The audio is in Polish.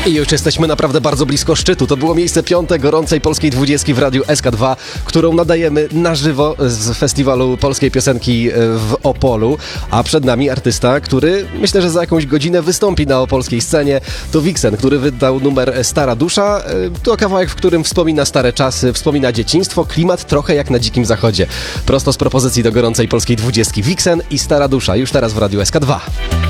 I już jesteśmy naprawdę bardzo blisko szczytu. To było miejsce 5. gorącej polskiej 20 w Radiu SK2, którą nadajemy na żywo z festiwalu polskiej piosenki w Opolu. A przed nami artysta, który myślę, że za jakąś godzinę wystąpi na opolskiej scenie. To Vixen, który wydał numer Stara Dusza. To kawałek, w którym wspomina stare czasy, wspomina dzieciństwo, klimat trochę jak na Dzikim Zachodzie. Prosto z propozycji do gorącej polskiej 20. Vixen i Stara Dusza. Już teraz w Radiu SK2.